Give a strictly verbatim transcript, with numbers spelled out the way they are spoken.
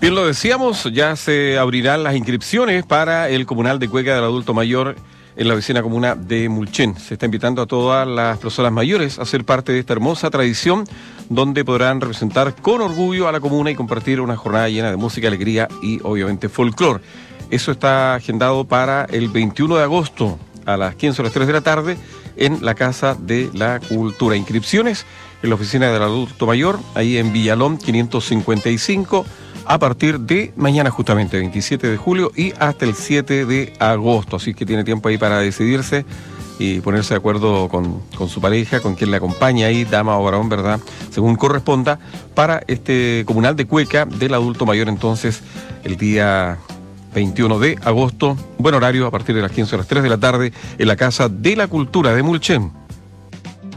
Bien, lo decíamos, ya se abrirán las inscripciones para el Comunal de Cueca del Adulto Mayor en la vecina comuna de Mulchen. Se está invitando a todas las personas mayores a ser parte de esta hermosa tradición, donde podrán representar con orgullo a la comuna y compartir una jornada llena de música, alegría y obviamente folclore. Eso está agendado para el veintiuno de agosto a las quince horas tres de la tarde en la Casa de la Cultura. Inscripciones en la oficina del Adulto Mayor, ahí en Villalón quinientos cincuenta y cinco, a partir de mañana justamente, veintisiete de julio y hasta el siete de agosto. Así que tiene tiempo ahí para decidirse y ponerse de acuerdo con, con su pareja, con quien le acompaña ahí, dama o varón, ¿verdad? Según corresponda, para este Comunal de Cueca del Adulto Mayor, entonces, el día veintiuno de agosto, buen horario, a partir de las quince horas tres de la tarde, en la Casa de la Cultura de Mulchen.